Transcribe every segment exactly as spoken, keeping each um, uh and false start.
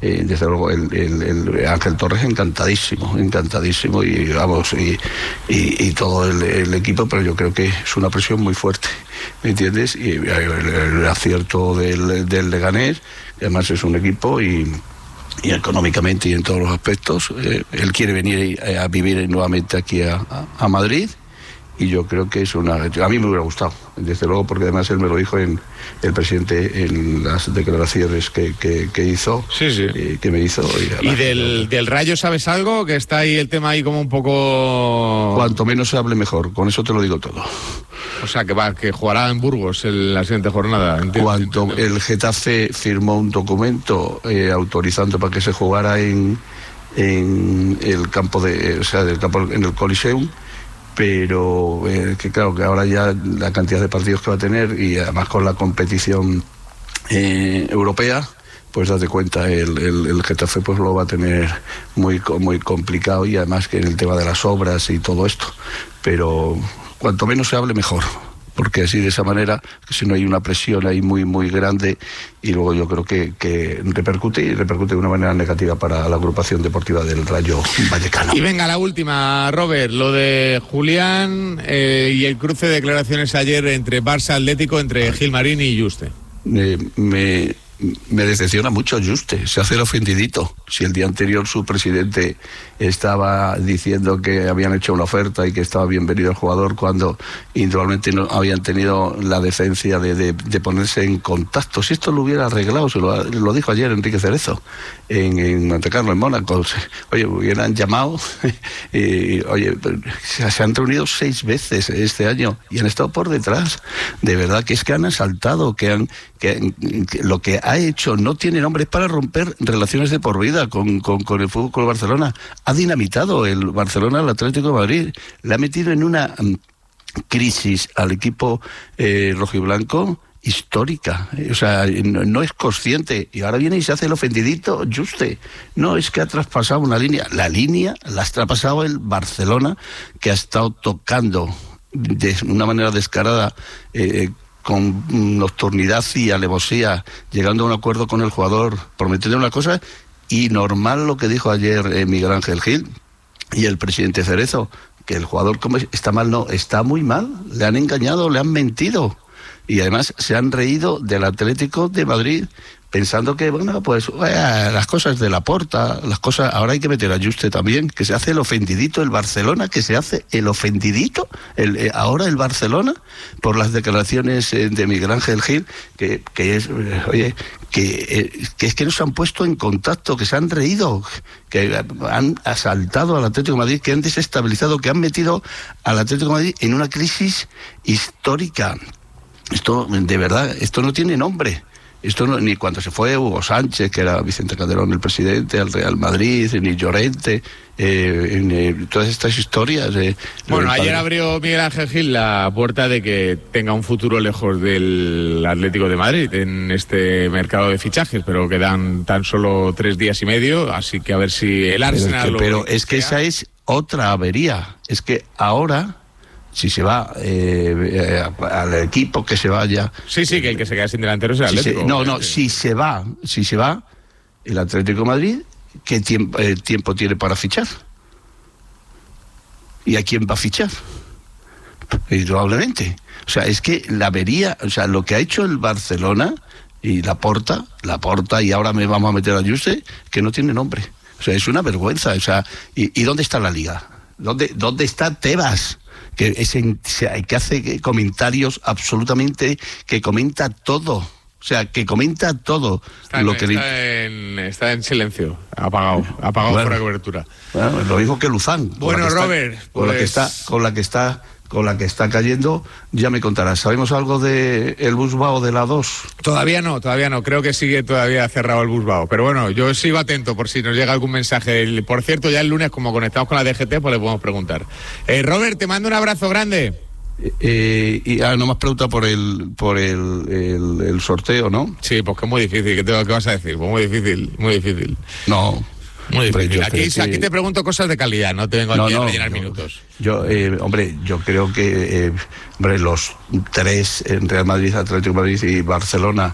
eh, desde luego el, el, el Ángel Torres encantadísimo, encantadísimo y vamos, y, y, y todo el, el equipo, pero yo creo que es una presión muy fuerte, ¿me entiendes? Y el, el, el acierto del, del Leganés, que además es un equipo y... y económicamente y en todos los aspectos, eh, él quiere venir a, a vivir nuevamente aquí a, a, a Madrid, y yo creo que es una... A mí me hubiera gustado, desde luego, porque además él me lo dijo en el presidente en las declaraciones que, que, que hizo, sí, sí. Eh, que me hizo. Y, además, ¿Y del, del Rayo sabes algo? Que está ahí el tema ahí como un poco... Cuanto menos se hable mejor, con eso te lo digo todo. O sea, que va, que jugará en Burgos en la siguiente jornada. Entiendo, Cuando entiendo. el Getafe firmó un documento eh, autorizando para que se jugara en, en el campo de, o sea, del campo en el Coliseum, pero eh, que claro que ahora ya la cantidad de partidos que va a tener y además con la competición eh, europea, pues date cuenta, el, el, el Getafe pues lo va a tener muy, muy complicado, y además que en el tema de las obras y todo esto, pero cuanto menos se hable mejor, porque así de esa manera, si no hay una presión ahí muy muy grande, y luego yo creo que, que repercute y repercute de una manera negativa para la agrupación deportiva del Rayo Vallecano. Y venga, la última, Robert, lo de Julián eh, y el cruce de declaraciones ayer entre Barça Atlético, entre Gilmarín y Juste. Eh, me... Me decepciona mucho Juste, se hace el ofendidito. Si el día anterior su presidente estaba diciendo que habían hecho una oferta y que estaba bienvenido el jugador, cuando individualmente no habían tenido la decencia de, de, de ponerse en contacto. Si esto lo hubiera arreglado, se lo, lo dijo ayer Enrique Cerezo en, en Montecarlo, en Mónaco. Oye, hubieran llamado y, oye, se han reunido seis veces este año y han estado por detrás. De verdad que es que han asaltado, que han que, que lo que ha hecho no tiene nombre, para romper relaciones de por vida con, con, con el Fútbol Club Barcelona. Ha dinamitado el Barcelona al Atlético de Madrid, le ha metido en una um, crisis al equipo eh, rojiblanco histórica, o sea, no, no es consciente, y ahora viene y se hace el ofendidito Juste. No, es que ha traspasado una línea, la línea la ha traspasado el Barcelona, que ha estado tocando de una manera descarada, eh, con nocturnidad y alevosía, llegando a un acuerdo con el jugador, prometiendo una cosa, y normal lo que dijo ayer eh, Miguel Ángel Gil y el presidente Cerezo, que el jugador como está mal, no, está muy mal, le han engañado, le han mentido, y además se han reído del Atlético de Madrid, pensando que, bueno, pues eh, las cosas de Laporta, las cosas, ahora hay que meter a Juste también, que se hace el ofendidito el Barcelona, que se hace el ofendidito, el, eh, ahora el Barcelona, por las declaraciones eh, de Miguel Ángel Gil, que, que es, eh, oye, que, eh, que es que no se han puesto en contacto, que se han reído, que han asaltado al Atlético de Madrid, que han desestabilizado, que han metido al Atlético de Madrid en una crisis histórica. Esto, de verdad, esto no tiene nombre. Esto no, ni cuando se fue Hugo Sánchez, que era Vicente Calderón el presidente, al Real Madrid, ni Llorente, eh, en, eh, todas estas historias. Eh, bueno, ayer abrió Miguel Ángel Gil la puerta de que tenga un futuro lejos del Atlético de Madrid en este mercado de fichajes, pero quedan tan solo tres días y medio, así que a ver si el Arsenal... Pero, pero es que esa es otra avería, es que ahora... Si se va eh, eh, al equipo que se vaya... Sí, sí, que el que se queda sin delantero es el si Atlético. Se, no, no, si se va, si se va el Atlético de Madrid, ¿qué tiempo, eh, tiempo tiene para fichar? ¿Y a quién va a fichar? Indudablemente. O sea, es que la avería, o sea, lo que ha hecho el Barcelona y Laporta, Laporta y ahora me vamos a meter a Juste, que no tiene nombre. O sea, es una vergüenza. O sea, ¿y, y dónde está la Liga? ¿Dónde, dónde está Tebas? Que, es en, que hace comentarios absolutamente, que comenta todo, o sea, que comenta todo. Está, lo en, que está, le... en, está en silencio, apagado, apagado bueno, fuera de cobertura. Bueno, lo mismo que Luzán. Bueno, con Robert, está, pues... con la que está, con la que está, con la que está cayendo, ya me contarás. ¿Sabemos algo de el Busbao de la dos? Todavía no, todavía no. Creo que sigue todavía cerrado el Busbao. Pero bueno, yo sigo atento por si nos llega algún mensaje. Por cierto, ya el lunes, como conectamos con la D G T, pues le podemos preguntar. Eh, Robert, te mando un abrazo grande. Eh, y ah, no me has preguntado por el por el, el, el sorteo, ¿no? Sí, pues que es muy difícil. ¿Qué, te, qué vas a decir? Pues muy difícil, muy difícil. No. Muy difícil. Aquí, que... aquí te pregunto cosas de calidad, no te vengo aquí no, a rellenar no, minutos. Yo, eh, hombre, yo creo que eh, hombre, los tres en Real Madrid, Atlético de Madrid y Barcelona,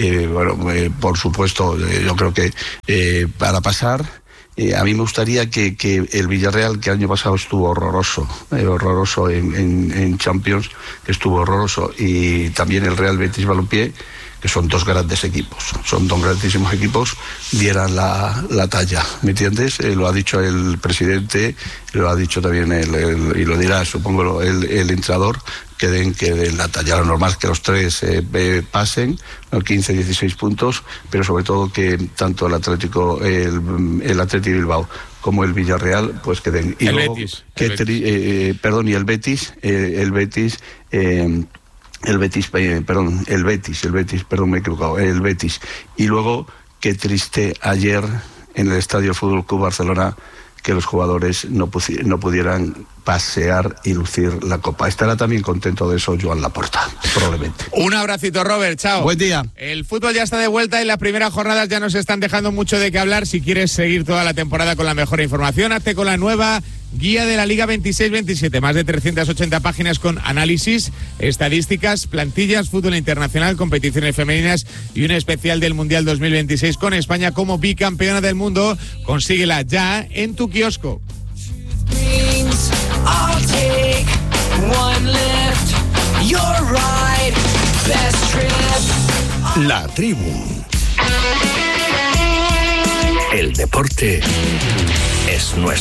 eh, bueno, eh, por supuesto, eh, yo creo que eh, para pasar... Eh, a mí me gustaría que, que el Villarreal, que el año pasado estuvo horroroso, eh, horroroso en, en, en Champions, que estuvo horroroso, y también el Real Betis Balompié, que son dos grandes equipos, son dos grandísimos equipos, dieran la, la talla, ¿me entiendes? Eh, lo ha dicho el presidente, lo ha dicho también el, el y lo dirá, supongo, el, el entrenador, que den, que den la talla. Lo normal es que los tres eh, eh, pasen, ¿no? quince, dieciséis puntos, pero sobre todo que tanto el Atlético, el, el Atlético Bilbao como el Villarreal, pues que den. Y el luego, Betis. Que El Betis. Tri, eh, perdón, y el Betis, eh, el Betis... Eh, el Betis, eh, perdón, el Betis, el Betis, perdón, me he equivocado, el Betis. Y luego, qué triste ayer en el Estadio Fútbol Club Barcelona que los jugadores no, pusi- no pudieran pasear y lucir la copa. Estará también contento de eso Joan Laporta, probablemente. Un abracito, Robert, chao. Buen día. El fútbol ya está de vuelta y las primeras jornadas ya nos están dejando mucho de qué hablar. Si quieres seguir toda la temporada con la mejor información, hazte con la nueva guía de la Liga veintiséis veintisiete. Más de trescientas ochenta páginas con análisis, estadísticas, plantillas, fútbol internacional, competiciones femeninas y un especial del Mundial dos mil veintiséis con España como bicampeona del mundo. Consíguela ya en tu kiosco. I'll take one lift. You're right. Best trip. La tribu. El deporte es nuestro.